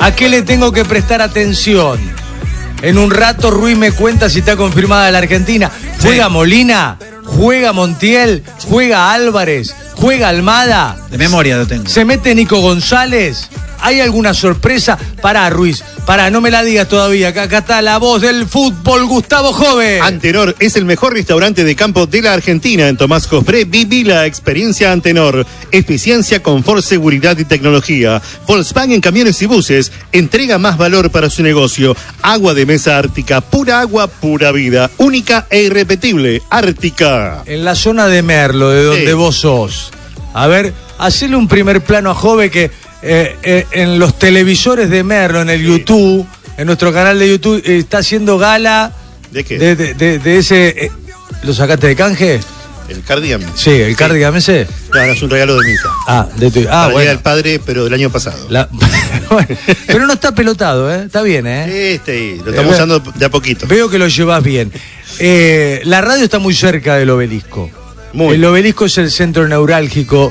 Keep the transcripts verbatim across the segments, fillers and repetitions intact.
¿A qué le tengo que prestar atención? En un rato Ruiz me cuenta si está confirmada la Argentina. ¿Juega sí. Molina? ¿Juega Montiel? ¿Juega Álvarez? ¿Juega Almada? De memoria lo tengo. ¿Se mete Nico González? ¿Hay alguna sorpresa? Pará, Ruiz, pará, no me la digas todavía. Acá, acá está la voz del fútbol, Gustavo Jove. Antenor es el mejor restaurante de campo de la Argentina. En Tomás Jofré viví la experiencia Antenor. Eficiencia, confort, seguridad y tecnología. Volkswagen Camiones y Buses. Entrega más valor para su negocio. Agua de mesa Ártica. Pura agua, pura vida. Única e irrepetible. Ártica. En la zona de Merlo, de donde sí. vos sos. A ver, hacele un primer plano a Jove que... Eh, eh, en los televisores de Merlo, en el sí. YouTube, en nuestro canal de YouTube, eh, está haciendo gala. ¿De qué? De, de, de, de ese. Eh, ¿Lo sacaste de canje? ¿El cardigan? Sí, el sí. cardigan ese. Claro, es un regalo de misa. Ah, de tu. Ah, bueno. El padre, pero del año pasado. La... bueno, pero no está pelotado, ¿eh? Está bien, ¿eh? Este, lo estamos eh, usando de a poquito. Veo que lo llevas bien. Eh, la radio está muy cerca del obelisco. Muy. El obelisco es el centro neurálgico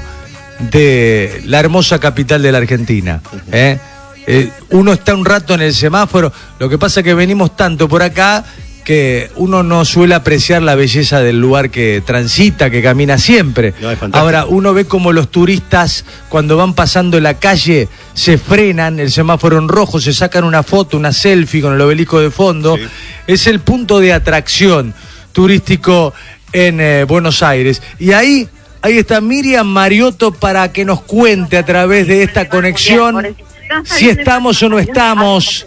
de la hermosa capital de la Argentina. ¿eh? Eh, uno está un rato en el semáforo, lo que pasa es que venimos tanto por acá que uno no suele apreciar la belleza del lugar que transita, que camina siempre. No, ahora uno ve como los turistas cuando van pasando la calle se frenan, el semáforo en rojo, se sacan una foto, una selfie con el obelisco de fondo. Sí. Es el punto de atracción turístico en eh, Buenos Aires. Y ahí Ahí está Miriam Mariotto para que nos cuente a través de esta conexión si estamos o no estamos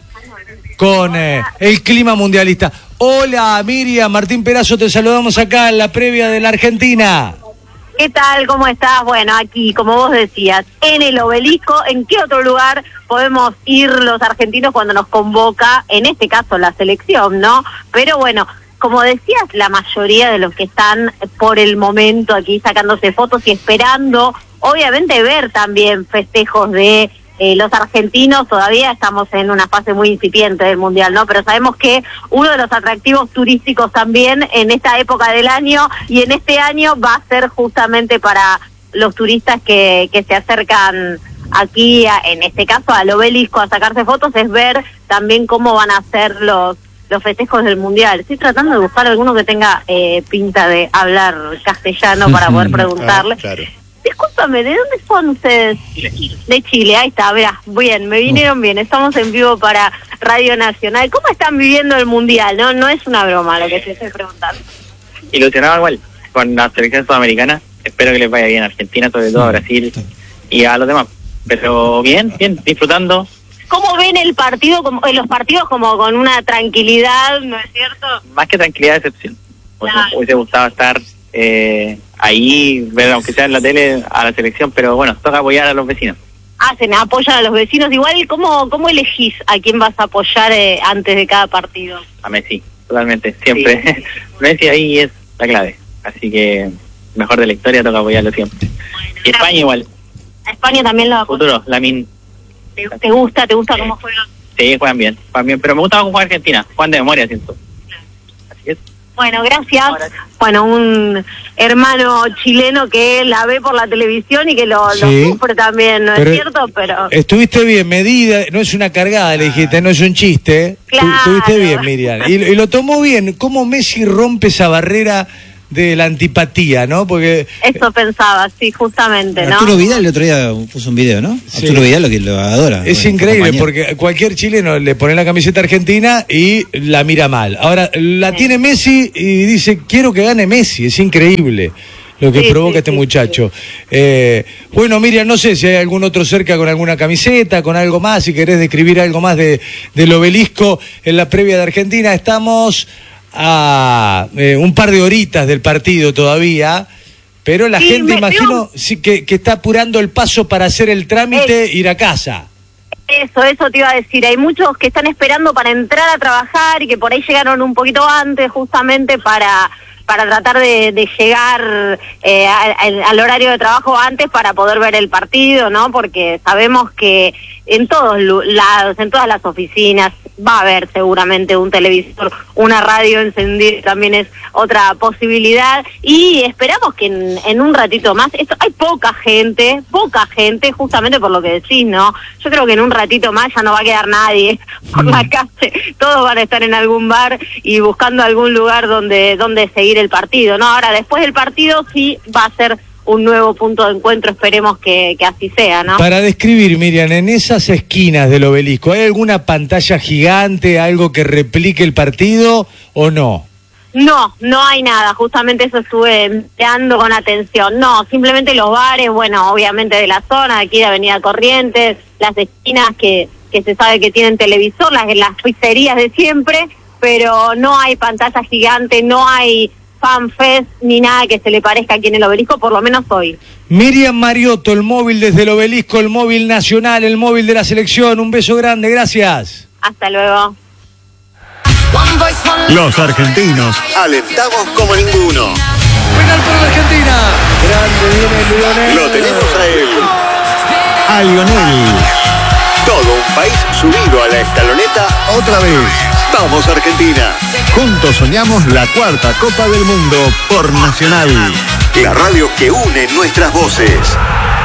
con eh, el clima mundialista. Hola Miriam, Martín Perazo, te saludamos acá en la previa de la Argentina. ¿Qué tal? ¿Cómo estás? Bueno, aquí, como vos decías, en el obelisco. ¿En qué otro lugar podemos ir los argentinos cuando nos convoca, en este caso, la selección, ¿no? Pero bueno, como decías, la mayoría de los que están por el momento aquí sacándose fotos y esperando, obviamente, ver también festejos de eh, los argentinos. Todavía estamos en una fase muy incipiente del Mundial, ¿no? Pero sabemos que uno de los atractivos turísticos también en esta época del año y en este año va a ser justamente para los turistas que, que se acercan aquí, a, en este caso al obelisco, a sacarse fotos, es ver también cómo van a ser los los festejos del Mundial. Estoy tratando de buscar alguno que tenga eh, pinta de hablar castellano para poder preguntarle. Ah, claro. Discúlpame, ¿de dónde son ustedes? Chile. De Chile, ahí está, verá, bien, me vinieron bien, estamos en vivo para Radio Nacional. ¿Cómo están viviendo el Mundial? No no es una broma lo que te estoy preguntando. Ilusionado igual con la selección sudamericana, espero que les vaya bien a Argentina, sobre todo a Brasil y a los demás. Pero bien, bien, disfrutando. ¿Cómo ven el partido, como, los partidos como con una tranquilidad, no es cierto? Más que tranquilidad, decepción. Pues claro. Me hubiese gustado estar eh, ahí, ver aunque sea en la tele a la selección, pero bueno, toca apoyar a los vecinos. Hacen, apoyan a los vecinos. Igual, ¿cómo, cómo elegís a quién vas a apoyar eh, antes de cada partido? A Messi, totalmente, siempre. Sí. Messi ahí es la clave, así que mejor de la historia, toca apoyarlo siempre. Bueno, y España igual. A España también lo apoyo. Futuro, Lamine. ¿Te, ¿Te gusta? ¿Te gusta cómo juegan? Sí, juegan bien, juegan bien, pero me gusta cómo juega Argentina, juegan de memoria, siento. Así es. Bueno, gracias. Bueno, un hermano chileno que la ve por la televisión y que lo, sí, lo sufre también, ¿no es cierto? Pero estuviste bien, medida, no es una cargada, le dijiste, no es un chiste. Claro. Estuviste bien, Miriam. Y, y lo tomó bien. ¿Cómo Messi rompe esa barrera de la antipatía, no? Porque eso pensaba, sí, justamente, ¿no? Arturo Vidal el otro día puso un video, ¿no? Sí. Arturo Vidal lo que lo adora. Es bueno, increíble porque cualquier chileno le pone la camiseta argentina y la mira mal. Ahora la sí. tiene Messi y dice, quiero que gane Messi. Es increíble lo que sí, provoca sí, este sí, muchacho. Sí. Eh, bueno, Miriam, no sé si hay algún otro cerca con alguna camiseta, con algo más, si querés describir algo más de del obelisco en la previa de Argentina. Estamos a eh, un par de horitas del partido todavía, pero la sí, gente, imagino, sí, que, que está apurando el paso para hacer el trámite e ir a casa. Eso, eso te iba a decir. Hay muchos que están esperando para entrar a trabajar y que por ahí llegaron un poquito antes justamente para... para tratar de, de llegar eh, al, al horario de trabajo antes para poder ver el partido, ¿no? Porque sabemos que en todos lados, en todas las oficinas, va a haber seguramente un televisor, una radio encendida, también es otra posibilidad, y esperamos que en, en un ratito más, esto, hay poca gente, poca gente, justamente por lo que decís, ¿no? Yo creo que en un ratito más ya no va a quedar nadie por mm. la calle, todos van a estar en algún bar y buscando algún lugar donde, donde seguir el partido, ¿no? Ahora, después del partido sí va a ser un nuevo punto de encuentro, esperemos que, que así sea, ¿no? Para describir, Miriam, en esas esquinas del obelisco, ¿hay alguna pantalla gigante, algo que replique el partido o no? No, no hay nada, justamente eso estuve mirando con atención. No, simplemente los bares, bueno, obviamente de la zona, aquí de Avenida Corrientes, las esquinas que, que se sabe que tienen televisor, las, las pizzerías de siempre, pero no hay pantalla gigante, no hay fanfest ni nada que se le parezca aquí en el obelisco, por lo menos hoy. Miriam Mariotto, el móvil desde el obelisco, el móvil nacional, el móvil de la selección. Un beso grande, gracias. Hasta luego. Los argentinos alentamos como ninguno. Penal por la Argentina. Grande viene Lionel. Lo tenemos a él, a Lionel. Todo un país subido a la escaloneta otra vez. Vamos Argentina. Juntos soñamos la cuarta Copa del Mundo por Nacional. La radio que une nuestras voces.